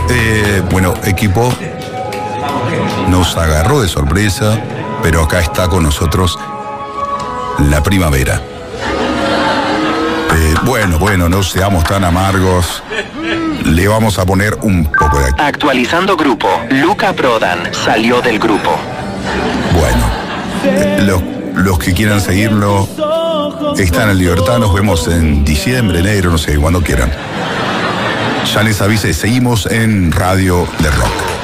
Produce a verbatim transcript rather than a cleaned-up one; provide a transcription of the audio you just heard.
Eh, bueno, equipo, nos agarró de sorpresa, pero acá está con nosotros la primavera. Eh, bueno, bueno, no seamos tan amargos. Le vamos a poner un poco de aquí. Actualizando grupo. Luca Prodan salió del grupo. Bueno, eh, los, los que quieran seguirlo están en libertad. Nos vemos en diciembre, enero, no sé, cuando quieran. Ya les avisé, seguimos en Radio de Rock.